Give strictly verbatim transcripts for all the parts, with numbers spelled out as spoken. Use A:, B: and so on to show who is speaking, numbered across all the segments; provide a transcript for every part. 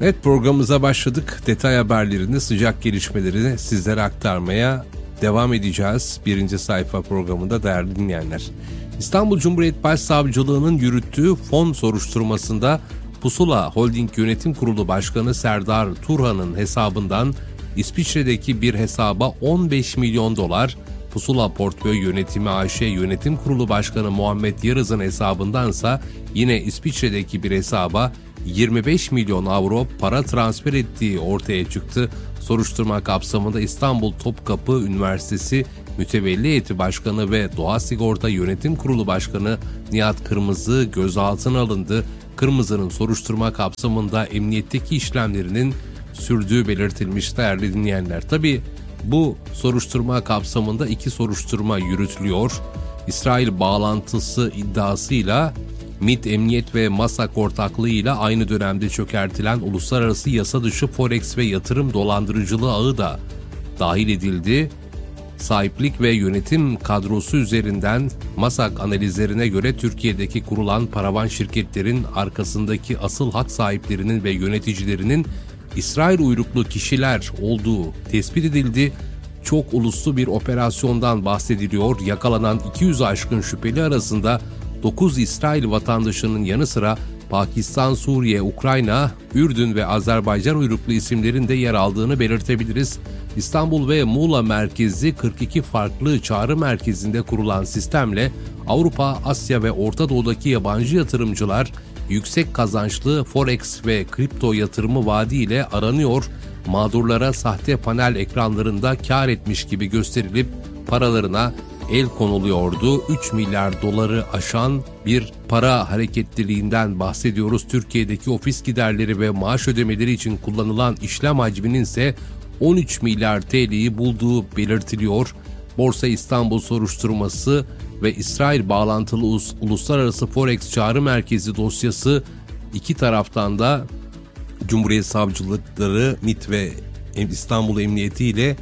A: Evet, programımıza başladık. Detay haberlerini, sıcak gelişmelerini sizlere aktarmaya devam edeceğiz. Birinci sayfa programında değerli dinleyenler. İstanbul Cumhuriyet Başsavcılığı'nın yürüttüğü fon soruşturmasında Pusula Holding Yönetim Kurulu Başkanı Serdar Turhan'ın hesabından İsviçre'deki bir hesaba on beş milyon dolar, Pusula Portföy Yönetimi A Ş Yönetim Kurulu Başkanı Muhammed Yarız'ın hesabındansa yine İsviçre'deki bir hesaba yirmi beş milyon avro para transfer ettiği ortaya çıktı. Soruşturma kapsamında İstanbul Topkapı Üniversitesi Mütevelli Heyeti Başkanı ve Doğa Sigorta Yönetim Kurulu Başkanı Nihat Kırmızı gözaltına alındı. Kırmızı'nın soruşturma kapsamında emniyetteki işlemlerinin sürdüğü belirtilmiş değerli dinleyenler. Tabii bu soruşturma kapsamında iki soruşturma yürütülüyor. İsrail bağlantısı iddiasıyla MİT Emniyet ve MASAK ortaklığıyla aynı dönemde çökertilen uluslararası yasa dışı Forex ve yatırım dolandırıcılığı ağı da dahil edildi. Sahiplik ve yönetim kadrosu üzerinden MASAK analizlerine göre Türkiye'deki kurulan paravan şirketlerin arkasındaki asıl hak sahiplerinin ve yöneticilerinin İsrail uyruklu kişiler olduğu tespit edildi. Çok uluslu bir operasyondan bahsediliyor. Yakalanan iki yüzü aşkın şüpheli arasında dokuz İsrail vatandaşının yanı sıra Pakistan, Suriye, Ukrayna, Ürdün ve Azerbaycan uyruklu isimlerin de yer aldığını belirtebiliriz. İstanbul ve Muğla merkezli kırk iki farklı çağrı merkezinde kurulan sistemle Avrupa, Asya ve Orta Doğu'daki yabancı yatırımcılar yüksek kazançlı Forex ve kripto yatırımı vaadiyle aranıyor, mağdurlara sahte panel ekranlarında kar etmiş gibi gösterilip paralarına el konuluyordu. üç milyar doları aşan bir para hareketliliğinden bahsediyoruz. Türkiye'deki ofis giderleri ve maaş ödemeleri için kullanılan işlem hacminin ise on üç milyar T L'yi bulduğu belirtiliyor. Borsa İstanbul soruşturması ve İsrail bağlantılı ulus, uluslararası Forex çağrı merkezi dosyası iki taraftan da Cumhuriyet Savcılıkları, MİT ve İstanbul Emniyeti ile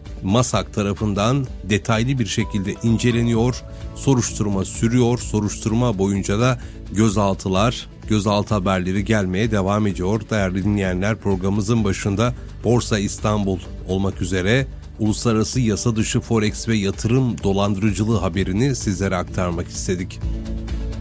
A: MASAK tarafından detaylı bir şekilde inceleniyor. Soruşturma sürüyor. Soruşturma boyunca da gözaltılar, gözaltı haberleri gelmeye devam ediyor. Değerli dinleyenler, programımızın başında Borsa İstanbul olmak üzere uluslararası yasa dışı Forex ve yatırım dolandırıcılığı haberini sizlere aktarmak istedik.